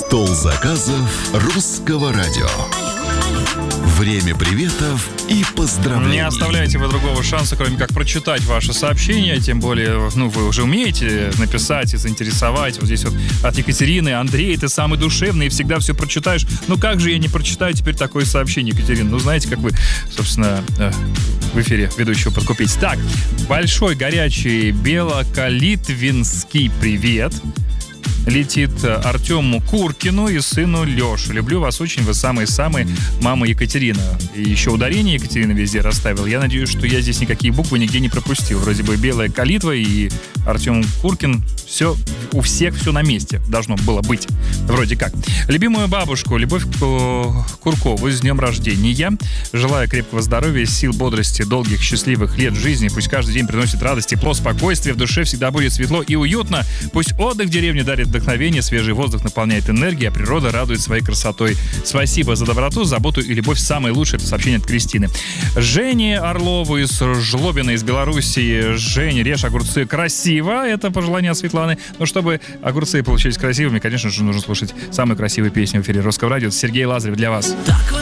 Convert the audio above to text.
Стол заказов русского радио. Время приветов и поздравлений. Не оставляйте вы другого шанса, кроме как прочитать ваше сообщение. Тем более, вы уже умеете написать и заинтересовать. Вот здесь вот от Екатерины: Андрей, ты самый душевный и всегда все прочитаешь. Ну как же я не прочитаю теперь такое сообщение, Екатерина? Ну знаете, как вы, собственно, в эфире ведущего подкупить. Так, большой горячий белокалитвинский привет летит Артему Куркину и сыну Леше. Люблю вас очень, вы самые-самые, мама Екатерина. И еще ударение Екатерина везде расставил. Я надеюсь, что я здесь никакие буквы нигде не пропустил. Вроде бы белая калитва и Артем Куркин. Все, у всех все на месте должно было быть. Вроде как. Любимую бабушку Любовь Куркову с днем рождения. Желаю крепкого здоровья, сил, бодрости, долгих, счастливых лет жизни. Пусть каждый день приносит радость, тепло, спокойствие. В душе всегда будет светло и уютно. Пусть отдых в деревне дарит вдохновение, свежий воздух наполняет энергией, а природа радует своей красотой. Спасибо за доброту, заботу и любовь. Самое лучшее. Это сообщение от Кристины. Жене Орлову из Жлобина, из Белоруссии. Женя, режь огурцы красиво. Это пожелание от Светланы. Но чтобы огурцы получились красивыми, конечно же, нужно слушать самую красивую песню в эфире Русского радио. Сергей Лазарев для вас.